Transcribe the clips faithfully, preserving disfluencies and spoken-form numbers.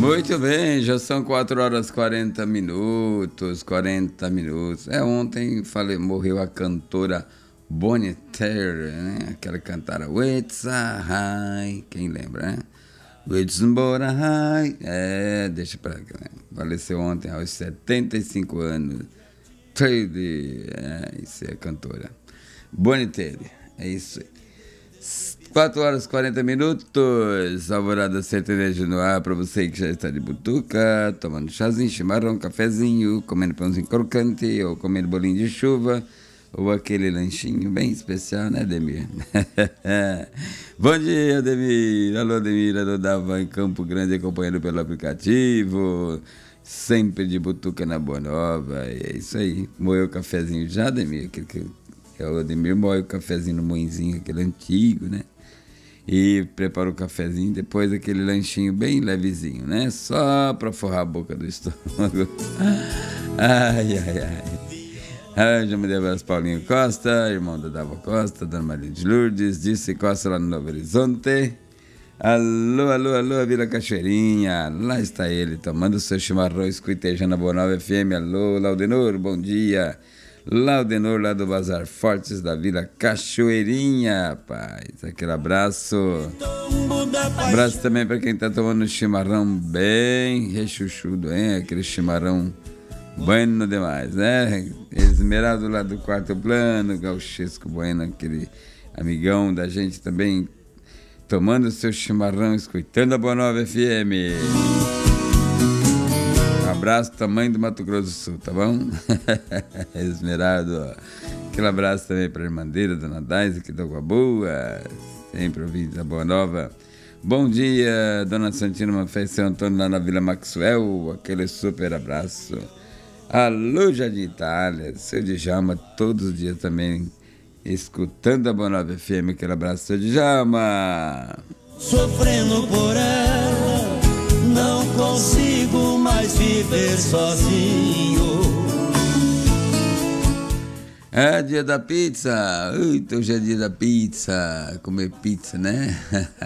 Muito bem, já são quatro horas e quarenta minutos, quarenta minutos. É, ontem falei, morreu a cantora Bonnie Tyler, né? Aquela cantora It's a High, quem lembra, né? It's a High, é, deixa pra cá, né? Faleceu ontem aos setenta e cinco anos. Tyler, é, isso é a cantora. Bonnie Tyler, é isso aí. quatro horas e quarenta minutos, Alvorada Sertaneja no ar para você que já está de butuca, tomando chazinho, chimarrão, cafezinho, comendo pãozinho crocante, ou comendo bolinho de chuva, ou aquele lanchinho bem especial, né, Ademir? Bom dia, Ademir. Alô, Ademir, alô, Dava em Campo Grande, acompanhando pelo aplicativo, sempre de butuca na Boa Nova, e é isso aí. Moeu o cafezinho já, Ademir? Aquele que é o Ademir moe o cafezinho no moinzinho, aquele antigo, né? E prepara o cafezinho, depois aquele lanchinho bem levezinho, né? Só pra forrar a boca do estômago. Ai, ai, ai. Ah, já mandei abraço Paulinho Costa, irmão da Dava Costa, Dona Maria de Lourdes, disse Costa lá no Novo Horizonte. Alô, alô, alô, Vila Cachoeirinha. Lá está ele, tomando seu chimarrão, escutejando a Boa Nova F M. Alô, Laudenor, bom dia. Laudenor, lá do Bazar Fortes da Vila Cachoeirinha, rapaz. Aquele abraço. Abraço também para quem tá tomando chimarrão bem rechuchudo, hein? Aquele chimarrão bueno demais, né? Esmeraldo lá do quarto plano, Gauchesco Bueno, aquele amigão da gente também, tomando seu chimarrão, escutando a Boa Nova F M. Abraço, tamanho do Mato Grosso do Sul, tá bom? Esmeraldo, ó. Aquele abraço também para a irmandeira, Dona Daisy, que deu com a boa, sempre ouvindo a Boa Nova. Bom dia, Dona Santina Mafé e Seu Antônio, lá na Vila Maxwell, aquele super abraço. Alô, Jardim Itália, seu Djalma, todos os dias também, escutando a Boa Nova F M, aquele abraço, seu Djalma. Sofrendo por ela, não consigo mais viver sozinho. É dia da pizza. Eita, hoje é dia da pizza. Comer pizza, né?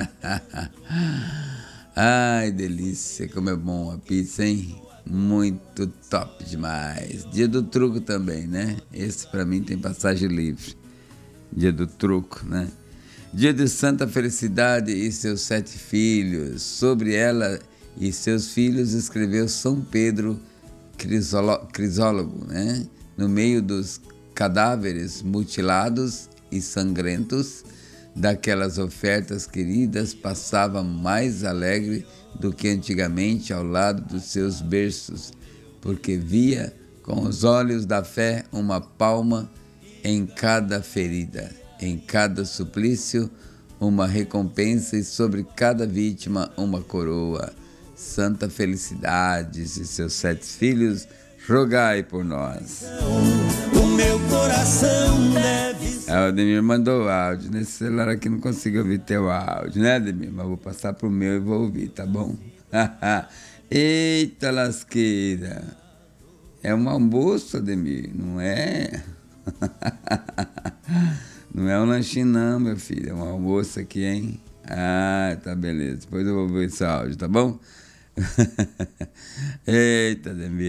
Ai, delícia, como é bom a pizza, hein? Muito top demais. Dia do truco também, né? Esse pra mim tem passagem livre. Dia do truco, né? Dia de Santa Felicidade e seus sete filhos. Sobre ela e seus filhos escreveu São Pedro Crisolo- Crisólogo, né? No meio dos cadáveres mutilados e sangrentos daquelas ofertas queridas, passava mais alegre do que antigamente ao lado dos seus berços, porque via com os olhos da fé uma palma em cada ferida, em cada suplício uma recompensa e sobre cada vítima uma coroa. Santa Felicidades e seus sete filhos, rogai por nós. O meu coração deve... A Ademir mandou áudio. Nesse celular aqui não consigo ouvir teu áudio, né, Ademir? Mas vou passar pro meu e vou ouvir, tá bom? Eita lasqueira. É um almoço, Ademir, não é? Não é um lanchinho não, meu filho. É um almoço aqui, hein? Ah, tá, beleza. Depois eu vou ver esse áudio, tá bom? Eita, Ademir.